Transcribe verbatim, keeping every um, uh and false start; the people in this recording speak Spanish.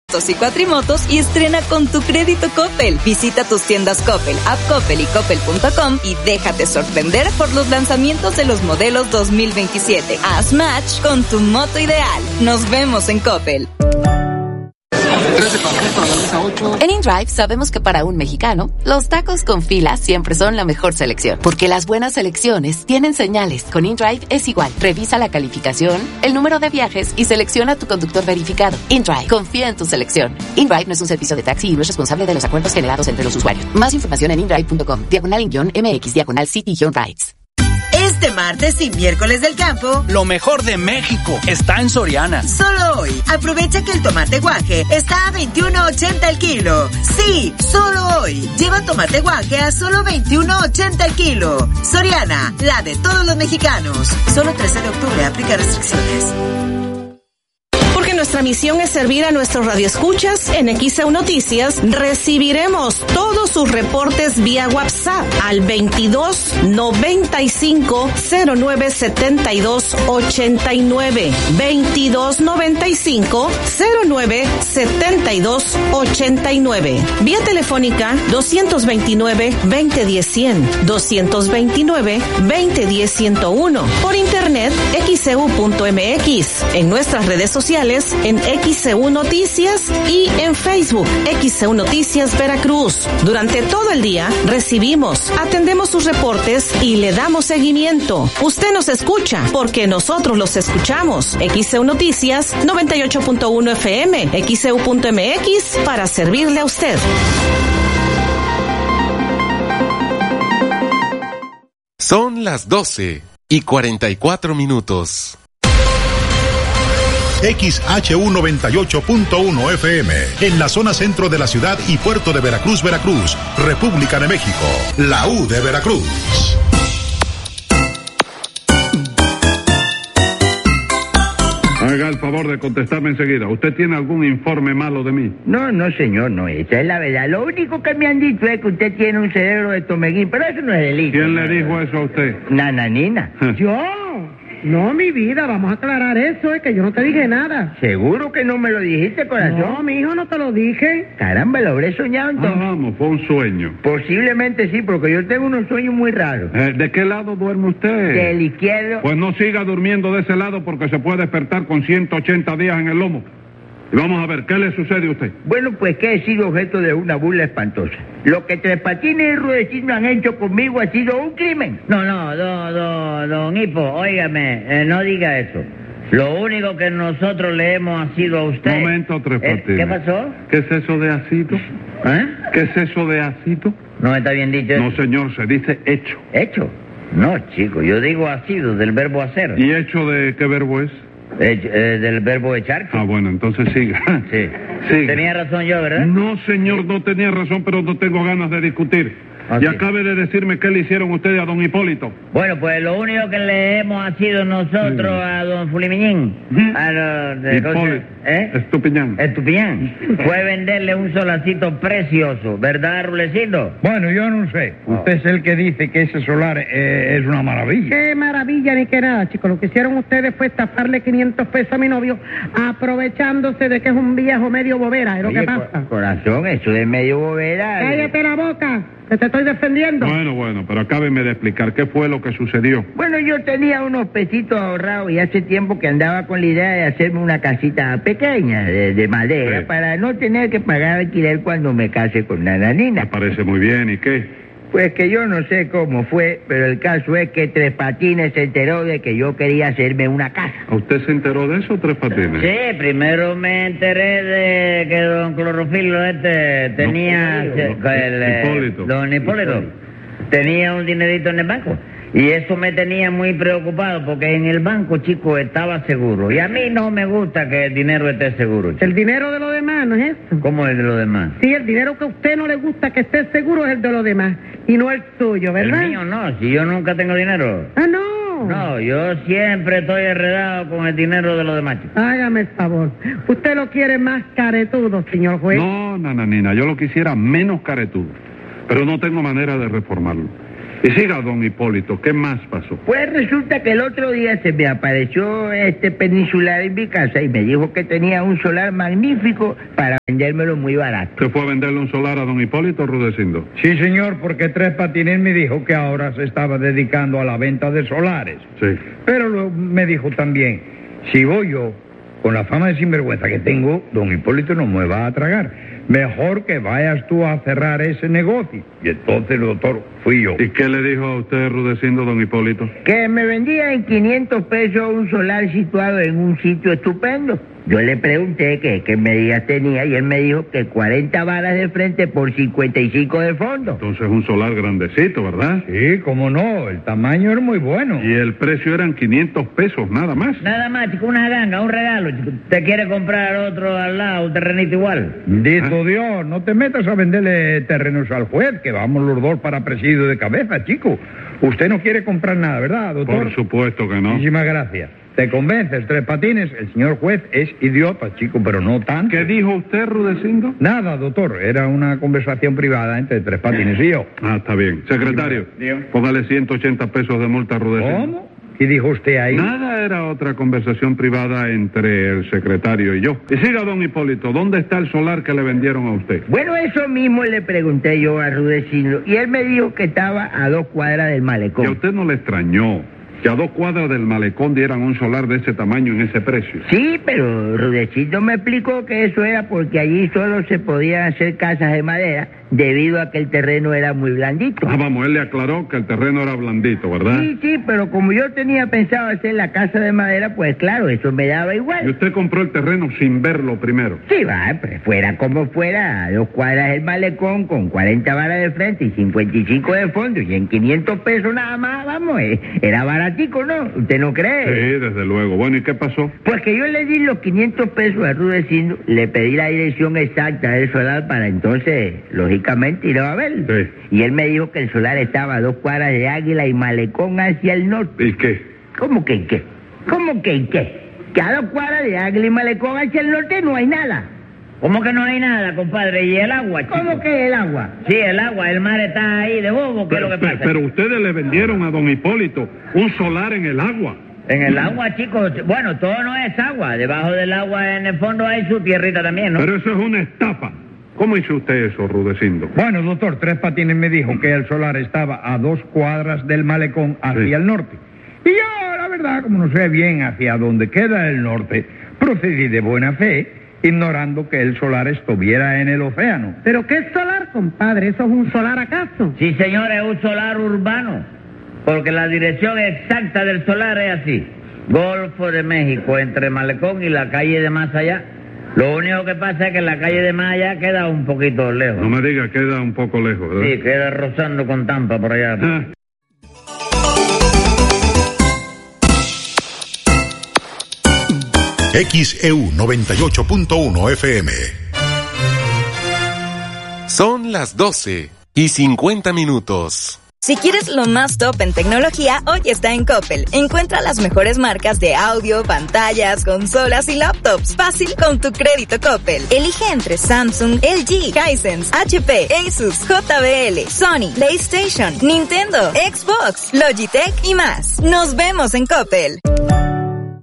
y cuatrimotos y estrena con tu crédito Coppel. Visita tus tiendas Coppel, App Coppel y Coppel punto com y déjate sorprender por los lanzamientos de los modelos dos mil veintisiete. Haz match con tu moto ideal. Nos vemos en Coppel. En InDrive sabemos que para un mexicano, los tacos con fila siempre son la mejor selección. Porque las buenas selecciones tienen señales. Con InDrive es igual. Revisa la calificación, el número de viajes y selecciona tu conductor verificado. InDrive. Confía en tu selección. InDrive no es un servicio de taxi y no es responsable de los acuerdos generados entre los usuarios. Más información en InDrive punto com. Diagonal in-mx, diagonal city-rides. Este martes y miércoles del campo, lo mejor de México está en Soriana. Solo hoy, aprovecha que el tomate guaje está a veintiuno ochenta el kilo. Sí, solo hoy. Lleva tomate guaje a solo veintiuno ochenta el kilo. Soriana, la de todos los mexicanos. Solo trece de octubre, aplica restricciones. Porque nuestra misión es servir a nuestros radioescuchas, en X E U Noticias recibiremos todos sus reportes vía WhatsApp al veintidós noventa y cinco cero nueve setenta y dos ochenta y nueve. veintidós noventa y cinco cero nueve setenta y dos ochenta y nueve. Vía telefónica doscientos veintinueve veinte diez cien, doscientos veintinueve veinte diez ciento uno. Por internet x e u punto m x. En nuestras redes sociales en X E U Noticias y en Facebook X E U Noticias Veracruz. Durante todo el día recibimos, atendemos sus reportes y le damos seguimiento. Usted nos escucha porque nosotros los escuchamos. X E U Noticias noventa y ocho punto uno F M, x e u punto m x para servirle a usted. Son las doce y cuarenta y cuatro minutos. X H U noventa y ocho punto uno F M, en la zona centro de la ciudad y puerto de Veracruz, Veracruz, República de México, la U de Veracruz. Haga el favor de contestarme enseguida. ¿Usted tiene algún informe malo de mí? No, no, señor, no. Esa es la verdad. Lo único que me han dicho es que usted tiene un cerebro de tomeguín, pero eso no es delito. ¿Quién le dijo eso a usted? Nananina. ¿Yo? No, mi vida, vamos a aclarar eso, es que yo no te dije nada. ¿Seguro que no me lo dijiste, corazón? No, mi hijo, no te lo dije. Caramba, lo habré soñado entonces. Ah, vamos, fue un sueño. Posiblemente sí, porque yo tengo unos sueños muy raros. Eh, ¿De qué lado duerme usted? Del izquierdo. Pues no siga durmiendo de ese lado porque se puede despertar con ciento ochenta días en el lomo. Y vamos a ver, ¿qué le sucede a usted? Bueno, pues que he sido objeto de una burla espantosa. Lo que Tres Patines y Rudecindo han hecho conmigo ha sido un crimen. No, no, don, don, don Hipo, óigame, eh, no diga eso. Lo único que nosotros le hemos sido a usted... Momento, Tres Patines. Eh, ¿Qué pasó? ¿Qué es eso de asito? ¿Eh? ¿Qué es eso de asito? No está bien dicho. No, señor, se dice hecho. ¿Hecho? No, chico, yo digo asido, del verbo hacer. ¿Y hecho de qué verbo es? Eh, eh, del verbo echar. Ah, bueno, entonces siga. Sí. Siga. Tenía razón yo, ¿verdad? No, señor, no tenía razón, pero no tengo ganas de discutir. Ah, y sí. Acabe de decirme qué le hicieron ustedes a don Hipólito. Bueno, pues lo único que le hemos sido nosotros sí. a don Fulimiñín, ¿Mm? a los de Hipólito, ¿eh? Estupiñán. Estupiñán, fue venderle un solacito precioso, ¿verdad, Rulecito? Bueno, yo no sé. Oh. Usted es el que dice que ese solar eh, es una maravilla. Qué maravilla ni qué nada, chicos. Lo que hicieron ustedes fue estafarle quinientos pesos a mi novio, aprovechándose de que es un viejo medio bobera, es lo Oye, que pasa. Corazón, eso de medio bobera. Cállate la boca, que te estoy defendiendo. Bueno, bueno, pero acábeme de explicar qué fue lo que sucedió. Bueno, yo tenía unos pesitos ahorrados y hace tiempo que andaba con la idea de hacerme una casita pequeña de, de madera sí. para no tener que pagar alquiler cuando me case con Nananina. Me parece muy bien, ¿y qué? Pues que yo no sé cómo fue, pero el caso es que Tres Patines se enteró de que yo quería hacerme una casa. ¿Usted se enteró de eso, Tres Patines? Sí, primero me enteré de que don Clorofilo este tenía... No, se, no, el, eh, Hipólito. Don Hipólito. Hipólito. Tenía un dinerito en el banco. Y eso me tenía muy preocupado porque en el banco, chico, estaba seguro. Y a mí no me gusta que el dinero esté seguro, chico. El dinero de los demás, ¿no es eso? ¿Cómo es de los demás? Sí, el dinero que a usted no le gusta que esté seguro es el de los demás y no el suyo, ¿verdad? El mío no, si yo nunca tengo dinero. Ah, no. No, yo siempre estoy enredado con el dinero de los demás, chico. Hágame el favor. Usted lo quiere más caretudo, señor juez. No, nananina, yo lo quisiera menos caretudo. Pero no tengo manera de reformarlo. Y siga, don Hipólito, ¿qué más pasó? Pues resulta que el otro día se me apareció este peninsular en mi casa y me dijo que tenía un solar magnífico para vendérmelo muy barato. ¿Usted fue a venderle un solar a don Hipólito, Rudecindo? Sí, señor, porque Tres Patines me dijo que ahora se estaba dedicando a la venta de solares. Sí. Pero lo- me dijo también, si voy yo, con la fama de sinvergüenza que tengo, don Hipólito no me va a tragar. Mejor que vayas tú a cerrar ese negocio. Y entonces, doctor, fui yo. ¿Y qué le dijo a usted, Rudecindo, don Hipólito? Que me vendía en quinientos pesos un solar situado en un sitio estupendo. Yo le pregunté que qué medidas tenía y él me dijo que cuarenta varas de frente por cincuenta y cinco de fondo. Entonces un solar grandecito, ¿verdad? Sí, cómo no, el tamaño era muy bueno. Y el precio eran quinientos pesos, nada más. Nada más, chico, una ganga, un regalo, chico. ¿Te quiere comprar otro al lado, un terrenito igual? Bendito Dios, no te metas a venderle terrenos al juez, que vamos los dos para presidio de cabeza, chico. Usted no quiere comprar nada, ¿verdad, doctor? Por supuesto que no. Muchísimas gracias. ¿Te convences, Tres Patines? El señor juez es idiota, chico, pero no tanto. ¿Qué dijo usted, Rudecindo? Nada, doctor, era una conversación privada entre Tres Patines y yo. Ah, está bien. Secretario, Dígame. póngale ciento ochenta pesos de multa a Rudecindo. ¿Cómo? ¿Qué dijo usted ahí? Nada, era otra conversación privada entre el secretario y yo. Y siga, don Hipólito, ¿dónde está el solar que le vendieron a usted? Bueno, eso mismo le pregunté yo a Rudecindo y él me dijo que estaba a dos cuadras del Y a malecón. usted no le extrañó que a dos cuadras del malecón dieran un solar de ese tamaño en ese precio. Sí, pero Rudecindo me explicó que eso era porque allí solo se podían hacer casas de madera debido a que el terreno era muy blandito. Ah, vamos, él le aclaró que el terreno era blandito, ¿verdad? Sí, sí, pero como yo tenía pensado hacer la casa de madera, pues claro, eso me daba Y igual. usted compró el terreno sin verlo primero. Sí, va, pues fuera como fuera, a dos cuadras del malecón con cuarenta varas de frente y cincuenta y cinco de fondo y en quinientos pesos nada más, vamos, eh, era baratico, ¿no? ¿Usted no cree? Sí, desde luego. Bueno, ¿y qué pasó? Pues que yo le di los quinientos pesos a Rudecindo, le pedí la dirección exacta del solar para entonces, lógicamente, ir a verlo. Sí. Y él me dijo que el solar estaba a dos cuadras de Águila y malecón hacia el norte. ¿Y qué? ¿Cómo que y qué? ¿Cómo que y qué? Que a dos cuadras de Águila y malecón hacia el norte no hay nada. ¿Cómo que no hay nada, compadre? ¿Y el agua, chico? ¿Cómo que el agua? Sí, el agua, el mar está ahí de bobo, ¿qué es Pero, lo que pero, pasa? pero ustedes le vendieron a don Hipólito un solar en el agua. En el agua, chicos, bueno, todo no es agua. Debajo del agua, en el fondo, hay su tierrita también, ¿no? Pero eso es una estafa. ¿Cómo hizo usted eso, Rudecindo? Bueno, doctor, Tres Patines me dijo que el solar estaba a dos cuadras del malecón hacia Sí. el norte. Y yo, la verdad, como no sé bien hacia dónde queda el norte, procedí de buena fe, ignorando que el solar estuviera en el océano. ¿Pero qué es solar, compadre? ¿Eso es un solar acaso? Sí, señor, es un solar urbano. Porque la dirección exacta del solar es así. Golfo de México, entre Malecón y la calle de más allá. Lo único que pasa es que la calle de más allá queda un poquito lejos. No me diga, queda un poco lejos, ¿verdad? Sí, queda rozando con Tampa por allá. Ah. X E U noventa y ocho punto uno F M. Son las doce y cincuenta minutos. Si quieres lo más top en tecnología, hoy está en Coppel. Encuentra las mejores marcas de audio, pantallas, consolas y laptops. Fácil con tu crédito Coppel. Elige entre Samsung, L G, Hisense, H P, Asus, J B L, Sony, PlayStation, Nintendo, Xbox, Logitech y más. Nos vemos en Coppel.